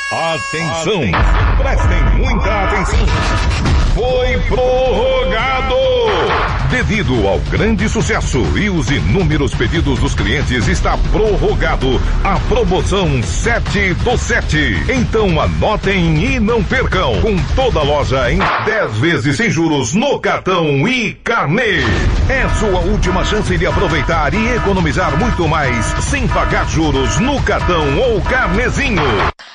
Atenção, prestem muita atenção. Foi prorrogado. Devido ao grande sucesso e os inúmeros pedidos dos clientes, está prorrogado a promoção 7 do 7. Então anotem e não percam. Com toda a loja em 10 vezes sem juros no cartão e carnê. É sua última chance de aproveitar e economizar muito mais sem pagar juros no cartão ou carnezinho.